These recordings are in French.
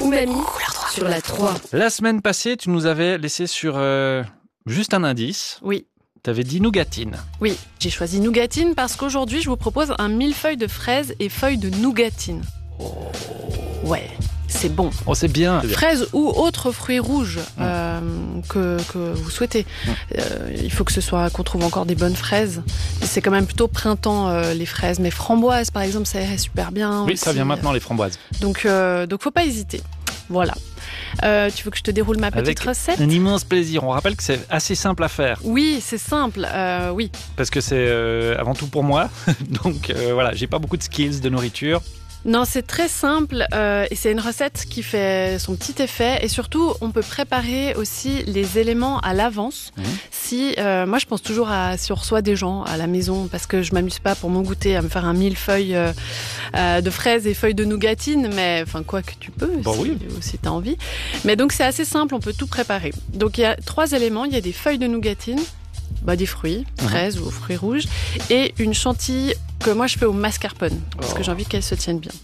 Umami sur la 3. La semaine passée, tu nous avais laissé sur juste un indice. Oui. Tu avais dit nougatine. Oui, j'ai choisi nougatine parce qu'aujourd'hui, je vous propose un millefeuille de fraises et feuilles de nougatine. Ouais, c'est bon. Oh, c'est bien. Fraises ou autres fruits rouges que vous souhaitez. Il faut que qu'on trouve encore des bonnes fraises. C'est quand même plutôt printemps les fraises, mais framboises par exemple, ça irait super bien. Oui, aussi. ça vient maintenant les framboises. Donc faut pas hésiter. Voilà. Tu veux que je te déroule ma petite recette ? Un immense plaisir. On rappelle que c'est assez simple à faire. Oui, c'est simple. Oui. Parce que c'est avant tout pour moi. Donc voilà, j'ai pas beaucoup de skills de nourriture. Non, c'est très simple et c'est une recette qui fait son petit effet. Et surtout, on peut préparer aussi les éléments à l'avance. Moi, je pense toujours si on reçoit des gens à la maison, parce que je m'amuse pas pour mon goûter à me faire un millefeuille de fraises et feuilles de nougatine, mais enfin quoi que tu peux, si tu as envie. Mais donc c'est assez simple, on peut tout préparer. Donc il y a 3 éléments, il y a des feuilles de nougatine, des fruits, fraises ou fruits rouges, et une chantilly que moi je fais au mascarpone, parce que j'ai envie qu'elle se tienne bien.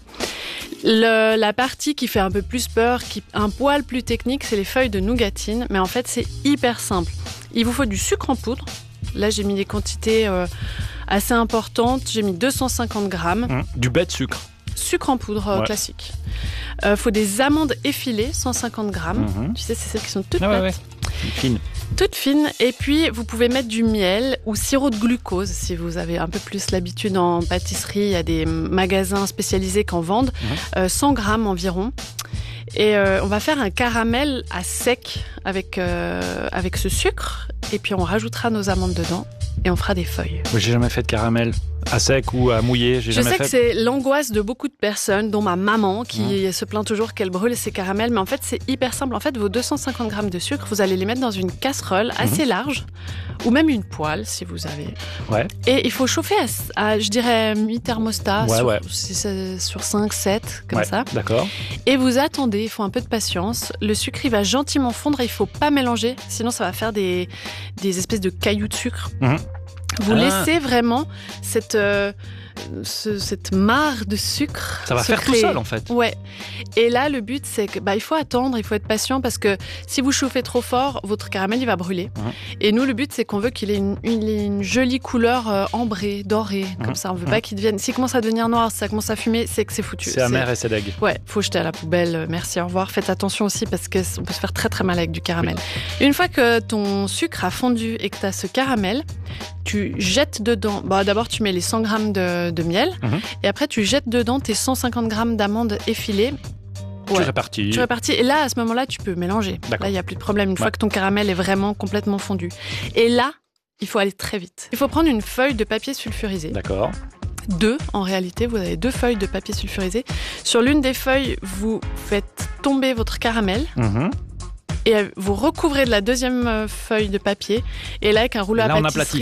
La partie qui fait un peu plus peur, un poil plus technique, c'est les feuilles de nougatine, mais en fait c'est hyper simple. Il vous faut du sucre en poudre. Là j'ai mis des quantités assez importantes, j'ai mis 250 grammes. Du bête de sucre. Sucre en poudre classique. Faut des amandes effilées, 150 grammes. Tu sais, c'est celles qui sont toutes plates. Fines. Toutes fines. Et puis, vous pouvez mettre du miel ou sirop de glucose si vous avez un peu plus l'habitude en pâtisserie. Il y a des magasins spécialisés qui en vendent. 100 grammes environ. Et on va faire un caramel à sec avec ce sucre. Et puis, on rajoutera nos amandes dedans. Et on fera des feuilles. Moi, j'ai jamais fait de caramel à sec ou à mouiller. Je sais que c'est l'angoisse de beaucoup de personnes, dont ma maman, qui se plaint toujours qu'elle brûle ses caramels. Mais en fait, c'est hyper simple. En fait, vos 250 grammes de sucre, vous allez les mettre dans une casserole assez large, ou même une poêle, si vous avez. Ouais. Et il faut chauffer à je dirais, mi-thermostat, sur 5, 7, comme ça. D'accord. Et vous attendez, il faut un peu de patience. Le sucre, il va gentiment fondre, il ne faut pas mélanger, sinon ça va faire des espèces de cailloux de sucre. Vous laissez vraiment cette mare de sucre. Ça va faire tout seul en fait. Ouais. Et là, le but, c'est que il faut attendre, il faut être patient parce que si vous chauffez trop fort, votre caramel il va brûler. Et nous, le but, c'est qu'on veut qu'il ait une jolie couleur ambrée, dorée, comme ça. On veut pas qu'il devienne. S'il commence à devenir noir, si ça commence à fumer, c'est que c'est foutu. C'est amer et c'est deg. Ouais, faut jeter à la poubelle. Merci, au revoir. Faites attention aussi parce qu'on peut se faire très très mal avec du caramel. Une fois que ton sucre a fondu et que tu as ce caramel, tu jettes dedans. D'abord, tu mets les 100 grammes de miel et après, tu jettes dedans tes 150 grammes d'amandes effilées. Tu répartis. Et là, à ce moment-là, tu peux mélanger. Là, il n'y a plus de problème une fois que ton caramel est vraiment complètement fondu. Et là, il faut aller très vite. Il faut prendre une feuille de papier sulfurisé. D'accord. 2, en réalité, vous avez 2 feuilles de papier sulfurisé. Sur l'une des feuilles, vous faites tomber votre caramel. Et vous recouvrez de la deuxième feuille de papier. Et là, avec un rouleau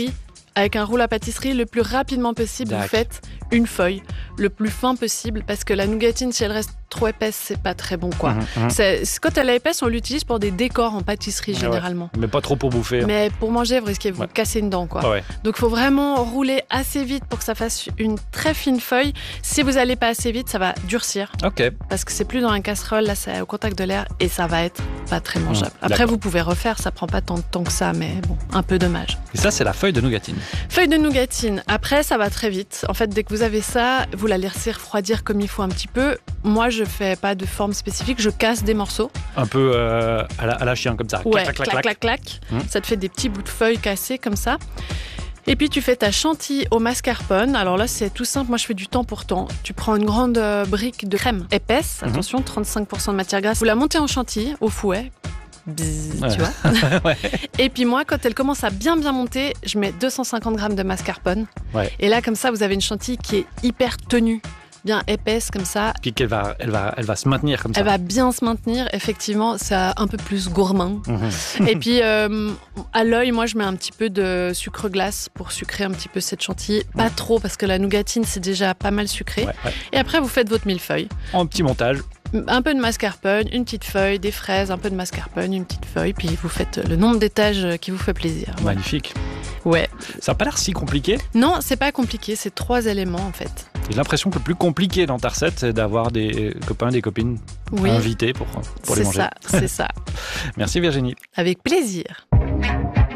à pâtisserie, le plus rapidement possible, vous faites une feuille, le plus fin possible, parce que la nougatine, si elle reste trop épaisse, c'est pas très bon, quoi. Quand elle est épaisse, on l'utilise pour des décors en pâtisserie, généralement. Mais pas trop pour bouffer. Mais pour manger, vous risquez de vous casser une dent, quoi. Donc, il faut vraiment rouler assez vite pour que ça fasse une très fine feuille. Si vous n'allez pas assez vite, ça va durcir. Parce que c'est plus dans la casserole, là, c'est au contact de l'air, et ça va être pas très mangeable. Après, vous pouvez refaire, ça prend pas tant de temps que ça, mais bon, un peu dommage. Et ça, c'est la feuille de nougatine. Feuille de nougatine. Après, ça va très vite. En fait, dès que vous avez ça, vous la laissez refroidir comme il faut un petit peu. Moi, je fais pas de forme spécifique, je casse des morceaux. Un peu à la chien, comme ça. Ouais, clac. Ça te fait des petits bouts de feuilles cassés comme ça. Et puis tu fais ta chantilly au mascarpone. Alors là, c'est tout simple. Moi, je fais du temps pour temps. Tu prends une grande brique de crème épaisse. Attention, 35% de matière grasse. Vous la montez en chantilly au fouet. Bzzz, tu vois. Et puis moi, quand elle commence à bien monter, je mets 250 grammes de mascarpone. Et là, comme ça, vous avez une chantilly qui est hyper tenue, bien épaisse comme ça. Puis qu'elle va se maintenir comme ça. Elle va bien se maintenir, effectivement. C'est un peu plus gourmand. Et puis, à l'œil, moi, je mets un petit peu de sucre glace pour sucrer un petit peu cette chantilly. Pas trop, parce que la nougatine, c'est déjà pas mal sucré. Et après, vous faites votre millefeuille. En petit montage. Un peu de mascarpone, une petite feuille, des fraises, un peu de mascarpone, une petite feuille, puis vous faites le nombre d'étages qui vous fait plaisir. Magnifique. Ouais. Ça n'a pas l'air si compliqué. Non, c'est pas compliqué, c'est 3 éléments en fait. J'ai l'impression que le plus compliqué dans ta recette, c'est d'avoir des copains, des copines invités pour les manger. C'est ça. Merci Virginie. Avec plaisir.